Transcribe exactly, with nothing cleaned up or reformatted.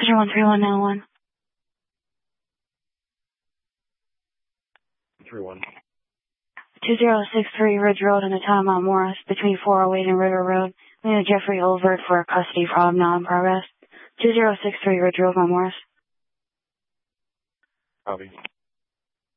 Passenger one three one nine one. three one. two zero six three Ridge Road in the town of Mount Morris, between four oh eight and River Road. We need Jeffrey Olvert for a custody problem now in progress. two zero six three Ridge Road, Mount Morris. Copy.